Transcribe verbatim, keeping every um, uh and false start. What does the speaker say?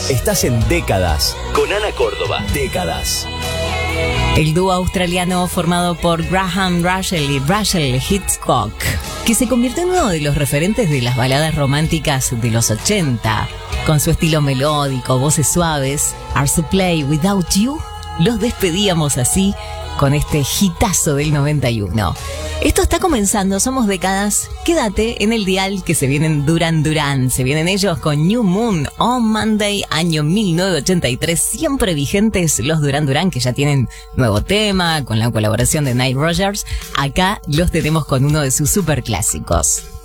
Estás en Décadas con Ana Córdoba. Décadas. El dúo australiano formado por Graham Russell y Russell Hitchcock, que se convirtió en uno de los referentes de las baladas románticas de los ochenta. Con su estilo melódico, voces suaves, Hard to Play Without You, los despedíamos así con este hitazo del noventa y uno. Esto está comenzando, somos Décadas. Quédate en el dial que se vienen Duran Duran. Se vienen ellos con New Moon on Monday, año mil novecientos ochenta y tres. Siempre vigentes los Duran Duran, que ya tienen nuevo tema con la colaboración de Nile Rodgers. Acá los tenemos con uno de sus superclásicos.